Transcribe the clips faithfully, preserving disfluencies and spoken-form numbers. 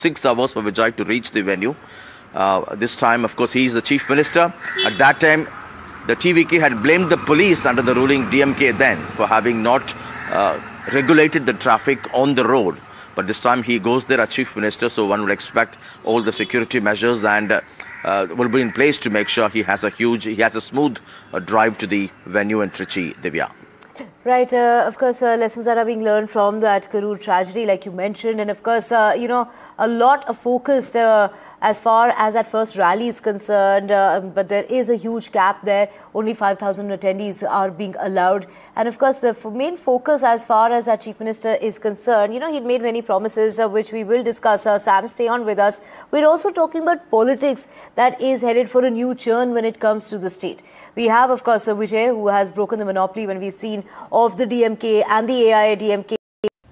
six hours for Vijay to reach the venue. Uh, this time, of course, he is the chief minister. At that time, the T V K had blamed the police under the ruling D M K then for having not uh, regulated the traffic on the road. But this time he goes there as chief minister, so one would expect all the security measures and uh, uh, will be in place to make sure he has a huge, he has a smooth uh, drive to the venue in Trichy, Divya. Right, uh, of course, uh, lessons that are being learned from that Karur tragedy, like you mentioned, and of course, uh, you know, a lot of focused uh, as far as that first rally is concerned, uh, but there is a huge gap there. Only five thousand attendees are being allowed, and of course, the main focus as far as our chief minister is concerned, you know, he'd made many promises, uh, which we will discuss. Uh, Sam, stay on with us. We're also talking about politics that is headed for a new churn when it comes to the state. We have, of course, uh, Vijay, who has broken the monopoly when we've seen of the D M K and the A I A D M K.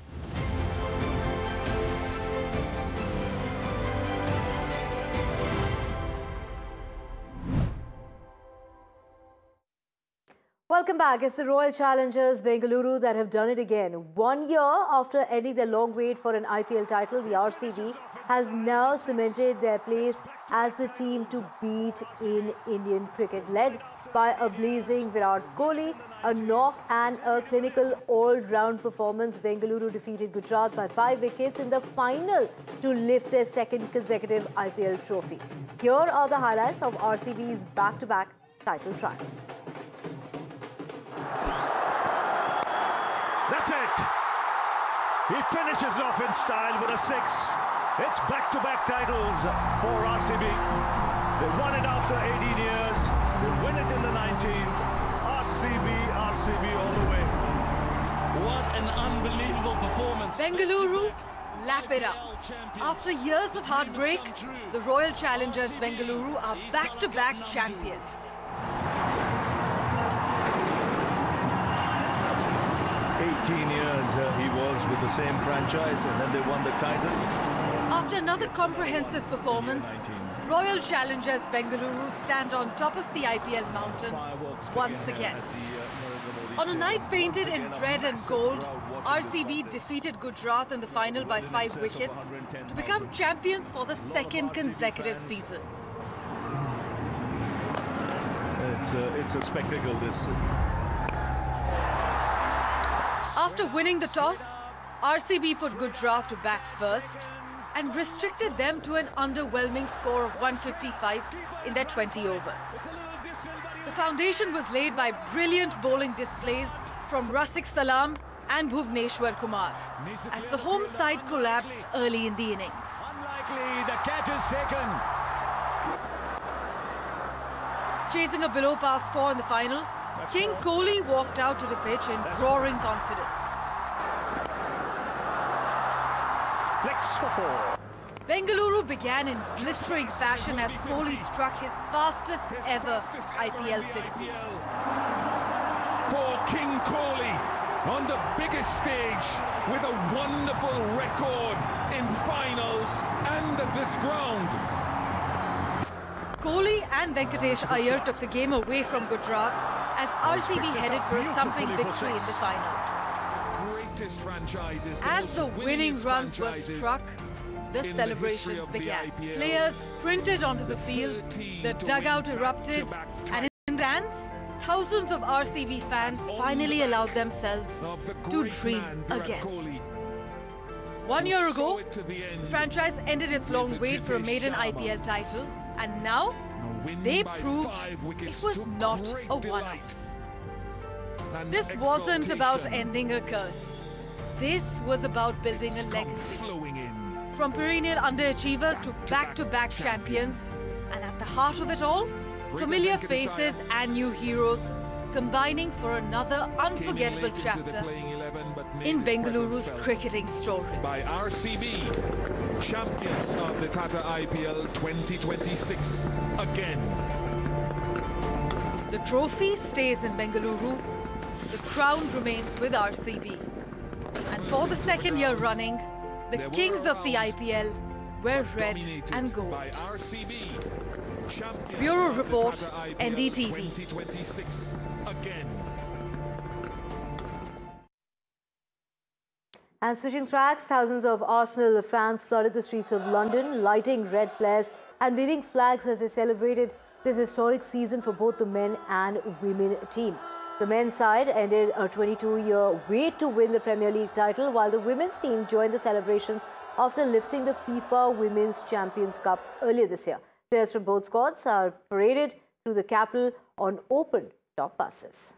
Welcome back. It's the Royal Challengers Bengaluru that have done it again. One year after ending their long wait for an I P L title, the R C B has now cemented their place as the team to beat in Indian cricket, led by a blazing Virat Kohli, a knock and a clinical all-round performance. Bengaluru defeated Gujarat by five wickets in the final to lift their second consecutive I P L trophy. Here are the highlights of R C B's back-to-back title triumphs. That's it. He finishes off in style with a six. It's back-to-back titles for R C B. They won it after eighteen years. They win it in the nineteenth. R C B, R C B all the way. What an unbelievable performance. Bengaluru, lap it up. After years of heartbreak, the Royal Challengers Bengaluru are back-to-back champions. eighteen years uh, he was with the same franchise, and then they won the title. After another comprehensive performance, Royal Challengers Bengaluru stand on top of the I P L mountain once again. On a night painted in red and gold, R C B defeated Gujarat in the final by five wickets to become champions for the second consecutive season. It's a, it's a spectacle, this. After winning the toss, R C B put Gujarat to bat first and restricted them to an underwhelming score of one fifty-five in their twenty overs. The foundation was laid by brilliant bowling displays from Rasikh Salam and Bhuvneshwar Kumar as the home side collapsed early in the innings. Unlikely, the catch is taken. Chasing a below-par score in the final, King Kohli walked out to the pitch in roaring confidence. Flicks for four. Bengaluru began in blistering fashion as Kohli struck his fastest ever I P L fifty. For King Kohli on the biggest stage with a wonderful record in finals and at this ground. Kohli and Venkatesh Iyer took the game away from Gujarat as R C B headed for a thumping victory in the final. Greatest franchises. As the winning runs were struck, the celebrations began. Players sprinted onto the field, the dugout erupted, and in the stands, thousands of R C B fans finally allowed themselves to dream again. One year ago, the franchise ended its long wait for a maiden I P L title, and now they proved it was not a one-off. This wasn't about ending a curse. This was about building a legacy. From perennial underachievers to back-to-back champions, and at the heart of it all, familiar faces and new heroes combining for another unforgettable chapter in Bengaluru's cricketing story. By R C B, champions of the Tata I P L twenty twenty-six again. The trophy stays in Bengaluru. The crown remains with R C B. And for the second year running, the kings of the I P L were red and gold. Bureau Report, N D T V. And switching tracks, thousands of Arsenal fans flooded the streets of London, lighting red flares and waving flags as they celebrated this historic season for both the men and women team. The men's side ended a twenty-two-year wait to win the Premier League title, while the women's team joined the celebrations after lifting the FIFA Women's Champions Cup earlier this year. Players from both squads are paraded through the capital on open top buses.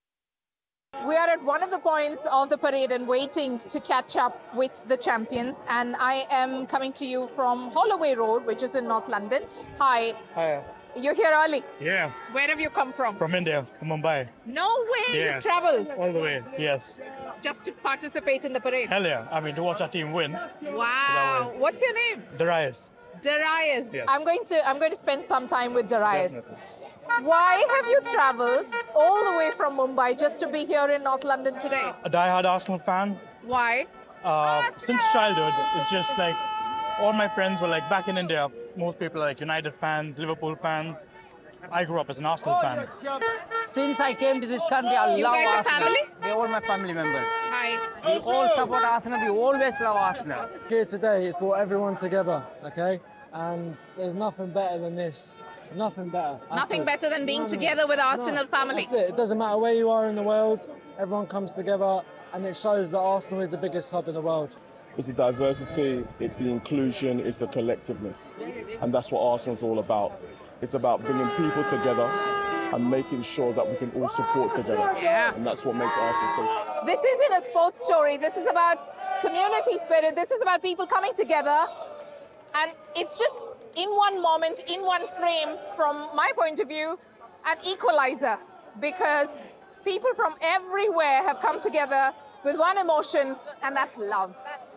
We are at one of the points of the parade and waiting to catch up with the champions. And I am coming to you from Holloway Road, which is in North London. Hi. Hi. You're here early? Yeah. Where have you come from? From India, from Mumbai. No way, Yeah. you've travelled? All the way, yes. Just to participate in the parade? Hell yeah. I mean, to watch our team win. Wow. What's your name? Darius. Darius. Yes. I'm going to I'm going to spend some time with Darius. Definitely. Why have you travelled all the way from Mumbai just to be here in North London today? A die-hard Arsenal fan. Why? Uh, since childhood, it's just like all my friends were like back in India. Most people are like United fans, Liverpool fans. I grew up as an Arsenal fan. Since I came to this country, I You love guys are Arsenal. family? They're all my family members. Hi. We all support Arsenal. We always love Arsenal. Here today, it's brought everyone together, okay? And there's nothing better than this. Nothing better. Nothing better than being No, no, together with Arsenal no, family. That's it. It doesn't matter where you are in the world, everyone comes together, and it shows that Arsenal is the biggest club in the world. It's the diversity, it's the inclusion, it's the collectiveness. And that's what Arsenal's all about. It's about bringing people together and making sure that we can all support together. Yeah. And that's what makes Arsenal so. This isn't a sports story. This is about community spirit. This is about people coming together. And it's just in one moment, in one frame, from my point of view, an equalizer. Because people from everywhere have come together with one emotion, and that's love.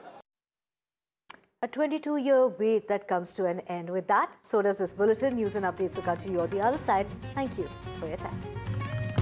A twenty-two-year wait that comes to an end. With that, so does this bulletin. News and updates will continue on the other side. Thank you for your time.